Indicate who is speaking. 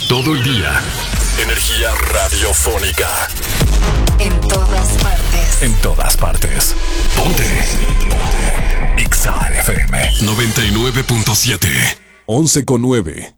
Speaker 1: Todo el día. Energía radiofónica.
Speaker 2: En todas partes.
Speaker 1: En todas partes. Ponte. Ponte. Exa FM 99.7.
Speaker 3: 11:09.